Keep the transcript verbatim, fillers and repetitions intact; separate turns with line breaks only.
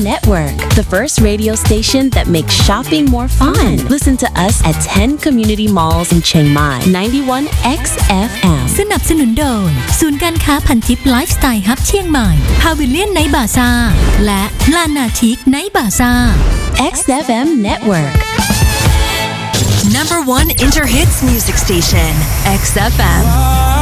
Network, the first radio station that makes shopping more fun. Listen to us at ten community malls in Chiang Mai, ninety-one X F M.
สนับสนุนโดยศูนย์การค้าพันทิปไลฟ์สไตล์ฮับเชียงใหม่พาวิเลียนไนท์บาซ่าและลานาทิกไนท์บาซ่า
X F M Network.
Number one Interhits music station, X F M.